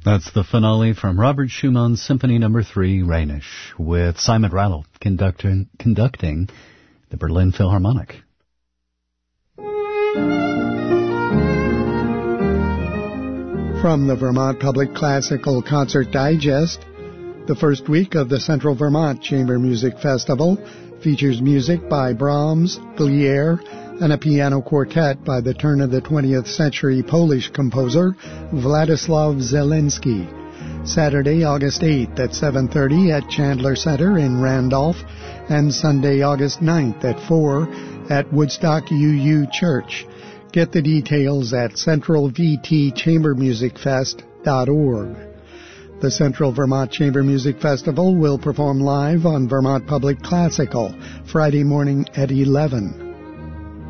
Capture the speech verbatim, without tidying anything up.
That's the finale from Robert Schumann's Symphony Number three, Rhenish, with Simon Rattle conducting, conducting the Berlin Philharmonic. From the Vermont Public Classical Concert Digest, the first week of the Central Vermont Chamber Music Festival features music by Brahms, Glier, and a piano quartet by the turn of the twentieth century Polish composer Władysław Zelenski. Saturday, August eighth at seven thirty at Chandler Center in Randolph, and Sunday, August ninth at four at Woodstock U U Church. Get the details at central v t chamber music fest dot org. The Central Vermont Chamber Music Festival will perform live on Vermont Public Classical Friday morning at eleven.